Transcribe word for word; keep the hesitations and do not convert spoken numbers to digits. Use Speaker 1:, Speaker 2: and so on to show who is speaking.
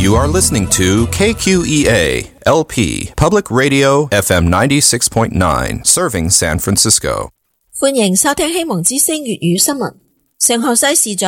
Speaker 1: You are listening to K Q E A L P Public Radio F M ninety-six point nine, serving San Francisco.
Speaker 2: 歡迎收聽希望之聲粵語新聞。聖荷西市長